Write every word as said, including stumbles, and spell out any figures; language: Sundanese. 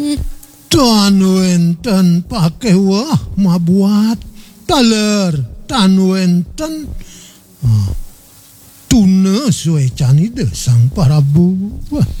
Tan wenten pake wah mabuat taler tan wenten tuna suai cani desang Prabu.